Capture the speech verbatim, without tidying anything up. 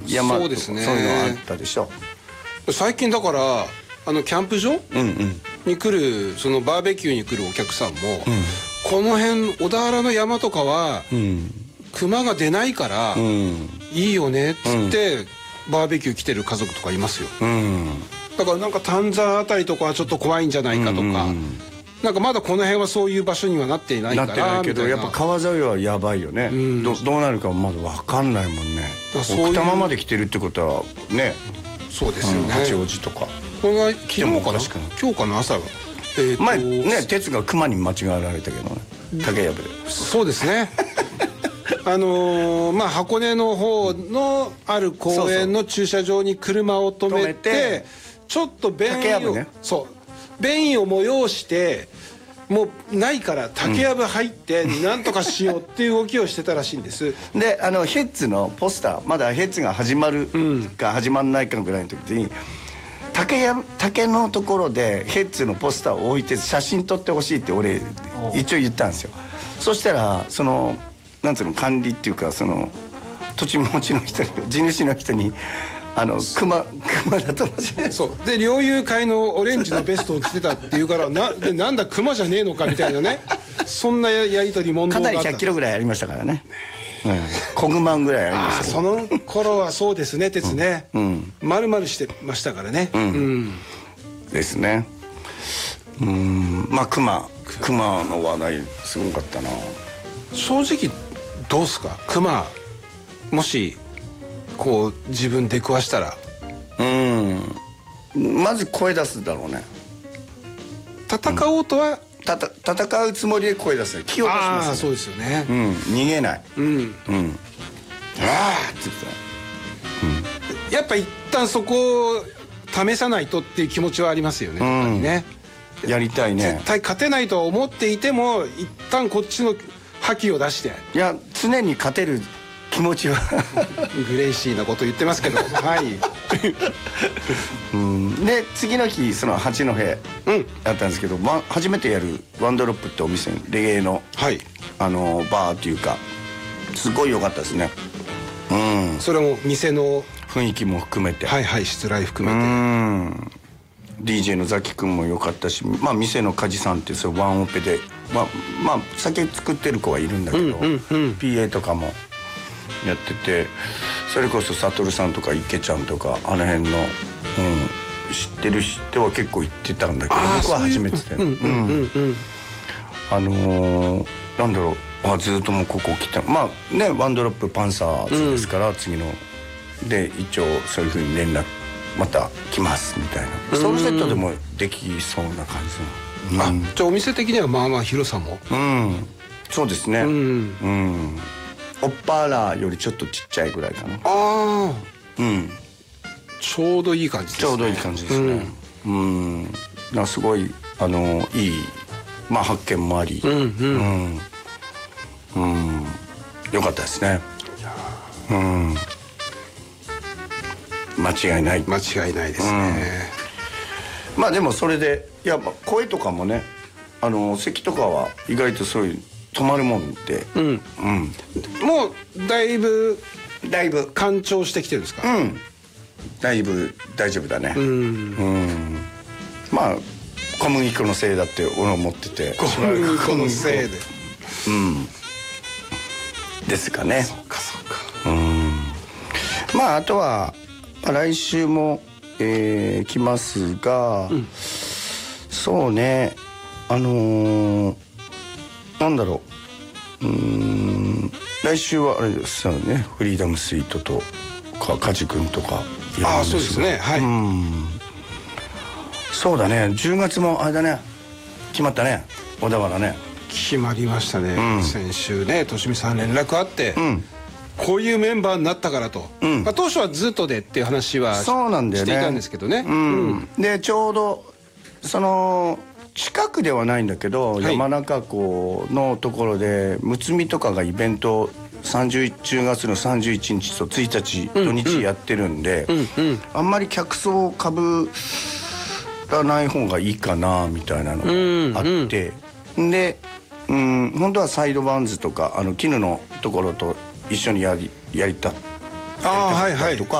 山そうですね、 そういうのあったでしょ。 最近だからあのキャンプ場、 うんうん、 に来るそのバーベキューに来るお客さんも、 うん、 この辺小田原の山とかは、うん、熊が出ないから、うん、いいよねっつって、うん、バーベキュー来てる家族とかいますよ、うん、だからなんか丹沢あたりとかはちょっと怖いんじゃないかとか、うんうんうん、なんかまだこの辺はそういう場所にはなっていないから、なってないけど、 やっぱ川沿いはやばいよね、うん、ど, どうなるかまだ分かんないもんね。奥多摩まで来てるってことはね。 そうですよね、 八王子とかこれは昨日かな今日かの朝は、 えー、前ね鉄が熊に間違われたけどね、竹やぶで。 そうですねあのー、まあ箱根の方のある公園の駐車場に車を止めて、 止めてちょっと便意を、ね、そう便意を催してもうないから竹やぶ入ってなんとかしようっていう動きをしてたらしいんです、 うん、であのヘッズのポスターまだヘッズが始まるか始まらないかぐらいの時に、竹や竹のところでヘッズのポスターを置いて写真撮ってほしいって俺一応言ったんですよ。そしたらそのなんつうの管理っていうかその土地持ちの人地主の人にあの熊熊だと思ってそうで猟友会のオレンジのベストを着てたっていうからなでなんだ熊じゃねえのかみたいなねそんなやり取り問答があった。 かなりひゃっキロぐらいありましたからね、うん、小熊ぐらいありました。 あその頃はそうですね鉄ね、うん、丸々してましたからね、うんうん、 ですね。うんまあ熊熊の話題すごかったな。 正直どうすか熊もしこう自分出くわしたら。 うんまず声出すだろうね。 戦おうとは、うん、 たた戦うつもりで声出すね。気を出しますね。 あそうですよね、 うん、逃げない、うんうん、ああって言ってた、うん、やっぱ一旦そこを試さないとっていう気持ちはありますよね、うん、やっぱりね。 やりたいね。 絶対勝てないとは思っていても一旦こっちの覇気を出して。 いや常に勝てる気持ちはグレイシーなこと言ってますけどはいうんで次の日その八戸やったんですけど、うん、初めてやるワンドロップってお店レゲエの、はい、あのバーっていうかすごい良かったですね。 うんそれも店の雰囲気も含めてはいはいしつらい含めてうんディージェー のザキ君も良かったし、まあ店の梶さんってそれワンオペでまあまあ酒作ってる子はいるんだけど、うんうんうん、ピーエー とかもやってて、それこそ悟さんとか池ちゃんとかあの辺の、うん、知ってる人は結構行ってたんだけど僕は初めてで、あのー、なんだろうあずっともうここ来たまあねワンドロップパンサーズですから、うん、次ので一応そういうふうに連絡また来ますみたいなソウルセットでもできそうな感じの、うん、 あじゃあお店的にはまあまあ広さもうんそうですねうん、うんオッパーラよりちょっとちっちゃいぐらいかな。ああうんちょうどいい感じですね。 ちょうどいい感じですねうん、うん、なすごいあのいいまあ発見もありうんうん、うん、よかったですね。うん間違いない間違いないですね、 うん、まあでもそれでいや声とかもねあの咳とかは意外とそういう止まるもんで、うんうん、 もうだいぶだいぶ干潮してきてるんですか。 うんだいぶ大丈夫だねうん、うん、まあ小麦粉のせいだって俺は思ってて小麦粉のせいでうんですかね。 そうかそうかうんまああとは来週も、えー、来ますが、うん、そうねあのーなんだろう、うーん来週はあれですよねフリーダムスイートとか梶君とかああそうですねはいうんそうだねじゅうがつもあれだね決まったね小田原ね決まりましたね、うん、先週ねとしみさん連絡あって、うん、こういうメンバーになったからと、うんまあ、当初はずっとでっていう話はそうなんだよねしていたんですけどね、 うんうん、でちょうどその近くではないんだけど、はい、山中湖のところでむつみとかがイベントさんじゅうじゅうがつのさんじゅういちにちとついたち土日やってるんで、うんうん、あんまり客層をかぶらない方がいいかなみたいなのがあって、うんうん、で、うん、本当はサイドバンズとかあの絹のところと一緒にやりやりたあはいはい